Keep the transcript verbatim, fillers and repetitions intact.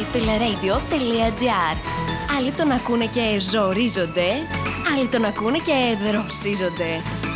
elfileradio τελεία gr. Άλλοι τον ακούνε και ζορίζονται, άλλοι τον ακούνε και δροσίζονται.